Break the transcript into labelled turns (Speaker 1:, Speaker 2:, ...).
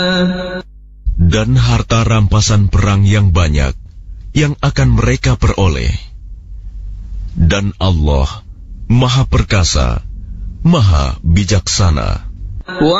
Speaker 1: dan harta rampasan perang yang banyak yang akan mereka peroleh. Dan Allah Maha Perkasa, Maha Bijaksana.